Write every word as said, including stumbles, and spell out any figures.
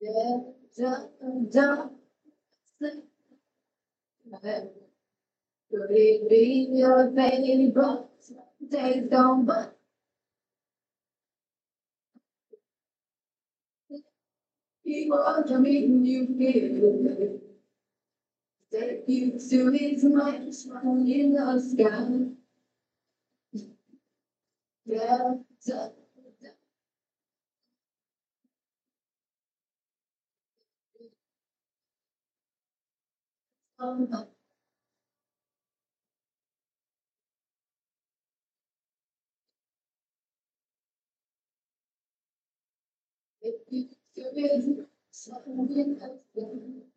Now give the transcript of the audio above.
Yeah, don't, don't sleep. Could it be your favorite? Days gone by. He was meeting you here. Take you to his mind in the sky. Yeah, don't, don't, take you to his mind in the sky.